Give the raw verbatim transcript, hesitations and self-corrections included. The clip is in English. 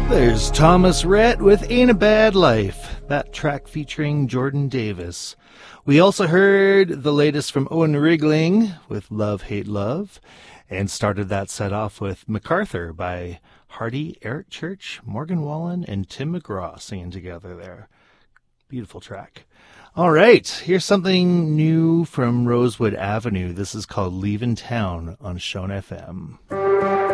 There's Thomas Rhett with Ain't a Bad Life, that track featuring Jordan Davis. We also heard the latest from Owen Rigling with Love, Hate, Love, and started that set off with MacArthur by Hardy, Eric Church, Morgan Wallen, and Tim McGraw singing together there. Beautiful track. All right, here's something new from Rosewood Avenue. This is called Leavin' Town on Shone F M.